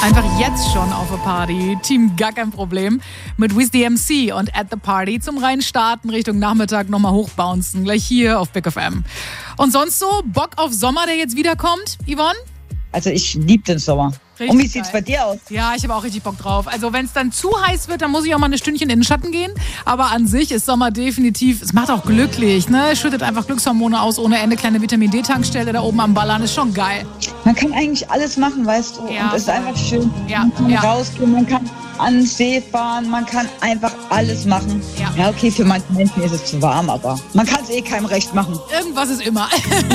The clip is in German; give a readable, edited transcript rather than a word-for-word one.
Einfach jetzt schon auf der Party. Team gar kein Problem. Mit Wiz DMC und At the Party zum Reinstarten Richtung Nachmittag nochmal hochbouncen. Gleich hier auf Big FM. Und sonst so? Bock auf Sommer, der jetzt wiederkommt, Yvonne? Also ich liebe den Sommer. Richtig und wie sieht's bei dir aus? Ja, ich habe auch richtig Bock drauf. Also wenn es dann zu heiß wird, dann muss ich auch mal ein Stündchen in den Schatten gehen. Aber an sich ist Sommer definitiv, es macht auch glücklich. Ne? Schüttet einfach Glückshormone aus ohne Ende. Kleine Vitamin-D-Tankstelle da oben am Ballern, ist schon geil. Man kann eigentlich alles machen, weißt du. Ja, und es ist einfach schön. Ja, Man kann ja. rausgehen, man kann an den See fahren, man kann einfach alles machen. Ja. Ja, okay, für manche Menschen ist es zu warm, aber man kann es keinem recht machen. Irgendwas ist immer.